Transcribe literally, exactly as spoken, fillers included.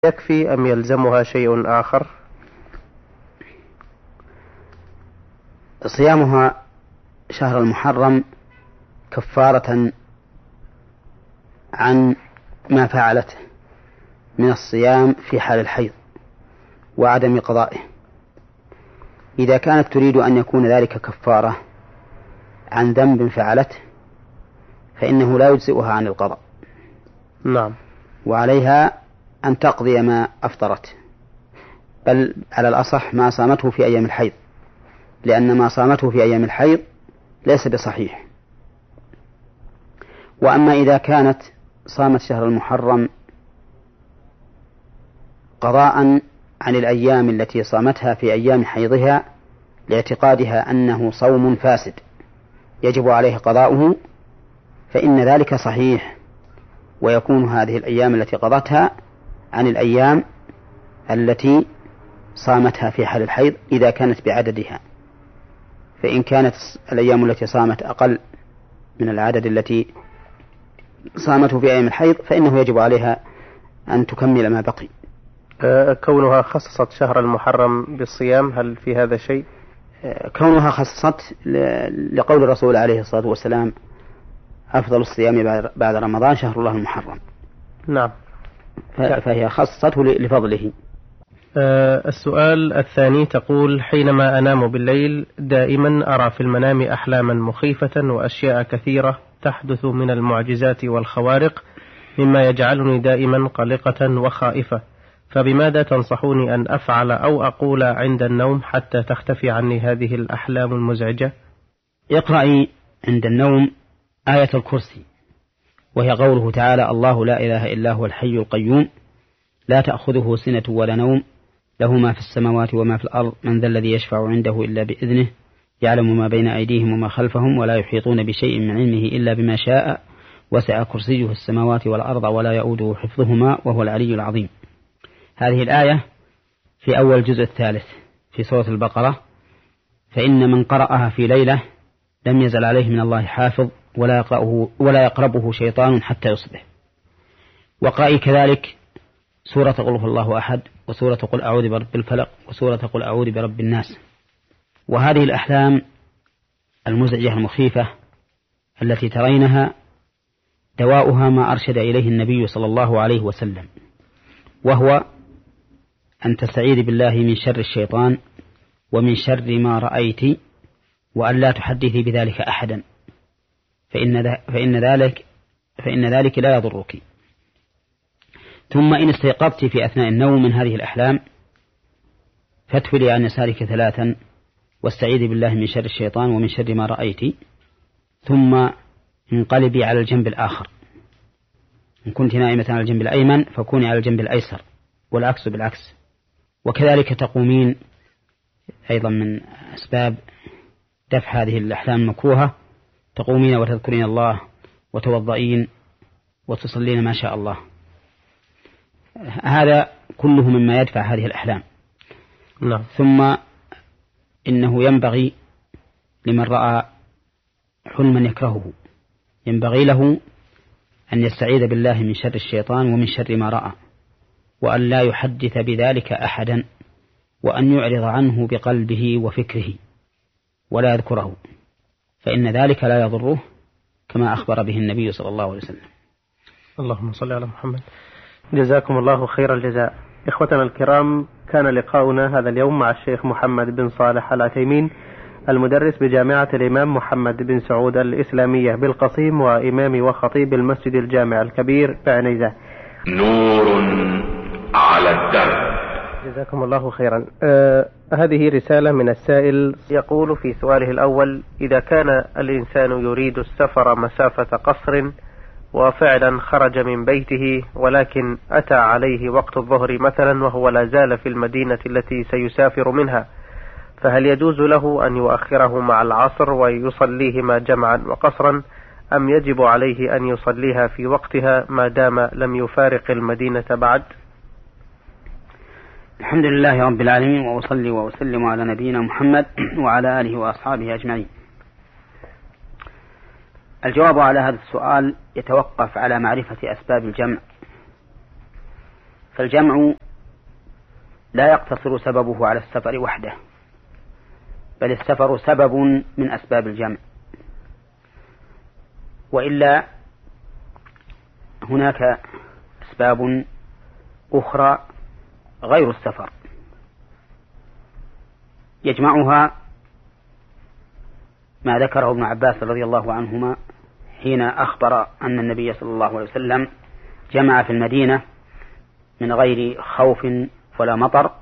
يكفي أم يلزمها شيء آخر؟ صيامها شهر المحرم كفارة عن ما فعلته من الصيام في حال الحيض وعدم قضائه. إذا كانت تريد أن يكون ذلك كفارة عن ذنب فعلته فإنه لا يجزئها عن القضاء. نعم. وعليها أن تقضي ما أفطرت، بل على الأصح ما صامته في أيام الحيض، لأن ما صامته في أيام الحيض ليس بصحيح. وأما إذا كانت صامت شهر المحرم قضاء عن الأيام التي صامتها في أيام حيضها لاعتقادها أنه صوم فاسد يجب عليه قضاؤه، فإن ذلك صحيح، ويكون هذه الأيام التي قضتها عن الأيام التي صامتها في حال الحيض إذا كانت بعددها. فإن كانت الأيام التي صامت أقل من العدد التي صامته في أيام الحيض فإنه يجب عليها أن تكمل ما بقي. كونها خصصت شهر المحرم بالصيام، هل في هذا شيء؟ كونها خصصت لقول الرسول عليه الصلاة والسلام: أفضل الصيام بعد رمضان شهر الله المحرم. نعم. فهي خصصته لفضله. أه السؤال الثاني تقول: حينما أنام بالليل دائما أرى في المنام أحلاما مخيفة وأشياء كثيرة تحدث من المعجزات والخوارق، مما يجعلني دائما قلقة وخائفة، فبماذا تنصحوني أن أفعل أو أقول عند النوم حتى تختفي عني هذه الأحلام المزعجة؟ اقرأي عند النوم آية الكرسي، وهي قوله تعالى: الله لا إله إلا هو الحي القيوم لا تأخذه سنة ولا نوم له ما في السماوات وما في الأرض من ذا الذي يشفع عنده إلا بإذنه يعلم ما بين أيديهم وما خلفهم ولا يحيطون بشيء من علمه إلا بما شاء وسع كرسيه السماوات والأرض ولا يؤوده حفظهما وهو العلي العظيم. هذه الآية في أول الجزء الثالث في سورة البقرة، فإن من قرأها في ليلة لم يزل عليه من الله حافظ ولا يقرأه ولا يقربه شيطان حتى يصبح. وقرأي كذلك سورة قل هو الله أحد، وسورة قل أعوذ برب الفلق، وسورة قل أعوذ برب الناس. وهذه الأحلام المزعجة المخيفة التي ترينها دواؤها ما أرشد إليه النبي صلى الله عليه وسلم، وهو أن تستعيذ بالله من شر الشيطان ومن شر ما رأيت وأن لا تحدثي بذلك أحدا، فإن فإن ذلك فإن ذلك لا يضرك. ثم إن استيقظت في أثناء النوم من هذه الأحلام فاتولي عن يسارك ثلاثا واستعيذي بالله من شر الشيطان ومن شر ما رأيت، ثم انقلبي على الجنب الآخر. إن كنت نائمة على الجنب الأيمن فكوني على الجنب الأيسر، والعكس بالعكس. وكذلك تقومين أيضا من أسباب دفع هذه الأحلام المكروهة، تقومين وتذكرين الله وتوضئين وتصلين ما شاء الله. هذا كله مما يدفع هذه الأحلام. نعم. ثم إنه ينبغي لمن رأى حلما يكرهه ينبغي له أن يستعيذ بالله من شر الشيطان ومن شر ما رأى، وأن لا يحدث بذلك أحدا، وأن يعرض عنه بقلبه وفكره ولا يذكره، فإن ذلك لا يضره كما أخبر به النبي صلى الله عليه وسلم. اللهم صل على محمد. جزاكم الله خير الجزاء. إخوتنا الكرام، كان لقاؤنا هذا اليوم مع الشيخ محمد بن صالح العثيمين، المدرس بجامعة الإمام محمد بن سعود الإسلامية بالقصيم، وإمام وخطيب المسجد الجامع الكبير بعنيزة. نور على الدرب. جزاكم الله خيرا. آه هذه رسالة من السائل يقول في سؤاله الأول: إذا كان الإنسان يريد السفر مسافة قصر وفعلا خرج من بيته، ولكن أتى عليه وقت الظهر مثلا وهو لا زال في المدينة التي سيسافر منها، فهل يجوز له أن يؤخره مع العصر ويصليهما جمعا وقصرا، أم يجب عليه أن يصليها في وقتها ما دام لم يفارق المدينة بعد؟ الحمد لله رب العالمين، وأصلي وأسلم على نبينا محمد وعلى آله وأصحابه أجمعين. الجواب على هذا السؤال يتوقف على معرفة أسباب الجمع. فالجمع لا يقتصر سببه على السفر وحده، بل السفر سبب من أسباب الجمع، وإلا هناك أسباب أخرى غير السفر يجمعها ما ذكره ابن عباس رضي الله عنهما حين أخبر أن النبي صلى الله عليه وسلم جمع في المدينة من غير خوف ولا مطر،